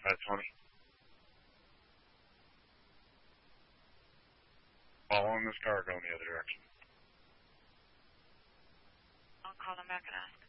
Tony. Following this car going the other direction. I'll call them back and ask.